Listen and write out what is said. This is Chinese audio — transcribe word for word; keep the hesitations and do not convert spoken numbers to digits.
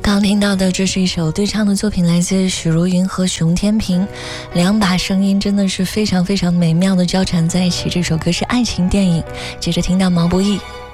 刚听到的这是一首对唱的作品，来自许茹芸和熊天平，两把声音真的是非常非常美妙的交缠在一起。这首歌是爱情电影。接着听到毛不易，